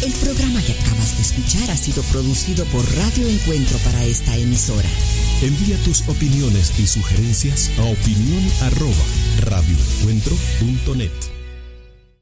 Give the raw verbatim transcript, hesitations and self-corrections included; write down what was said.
El programa que acabas de escuchar ha sido producido por Radio Encuentro para esta emisora. Envía tus opiniones y sugerencias a opinión arroba radioencuentro punto net.